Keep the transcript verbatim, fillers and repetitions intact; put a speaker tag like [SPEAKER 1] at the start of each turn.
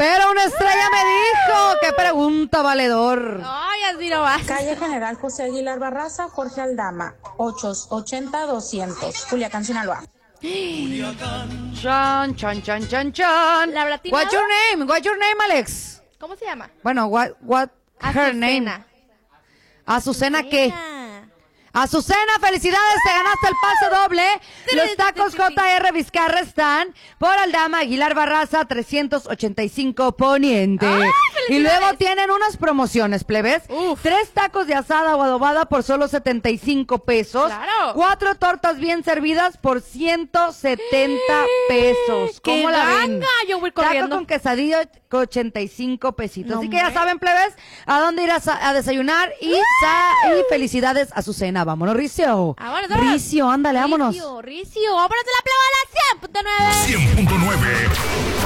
[SPEAKER 1] Pero una estrella me dijo. ¡Qué pregunta, valedor!
[SPEAKER 2] Ay, así no vas.
[SPEAKER 3] Calle General José Aguilar Barraza, Jorge Aldama, ochocientos ochenta doscientos, Culiacán, Sinaloa.
[SPEAKER 1] Chan, chan, chan, chan, chan.
[SPEAKER 2] ¿La habrá atinado?
[SPEAKER 1] What's your name? What's your name, Alex?
[SPEAKER 2] ¿Cómo se llama?
[SPEAKER 1] Bueno, what, what her name?
[SPEAKER 2] Azucena.
[SPEAKER 1] ¿Azucena qué?
[SPEAKER 2] Azucena.
[SPEAKER 1] Azucena, felicidades, te ganaste el pase doble. Los tacos J R Vizcarra están por Aldama Aguilar Barraza, trescientos ochenta y cinco Poniente.
[SPEAKER 2] ¡Ay,
[SPEAKER 1] y luego tienen unas promociones, plebes.
[SPEAKER 2] Uf.
[SPEAKER 1] Tres tacos de asada o adobada por solo setenta y cinco pesos.
[SPEAKER 2] Claro.
[SPEAKER 1] Cuatro tortas bien servidas por ciento setenta pesos.
[SPEAKER 2] ¡Qué
[SPEAKER 1] ¿Cómo la ven?
[SPEAKER 2] ganga! Yo voy corriendo.
[SPEAKER 1] Taco con quesadillo, ochenta y cinco pesitos.
[SPEAKER 2] No,
[SPEAKER 1] Así que ya
[SPEAKER 2] hombre.
[SPEAKER 1] saben, plebes, a dónde ir a, sa- a desayunar y, sa- y felicidades a Azucena. Vámonos, Ricio.
[SPEAKER 2] Vámonos, vámonos.
[SPEAKER 1] Ricio, ándale, vámonos.
[SPEAKER 2] Ricio, Ricio, vámonos de la plava a la cien punto nueve.
[SPEAKER 4] cien punto nueve.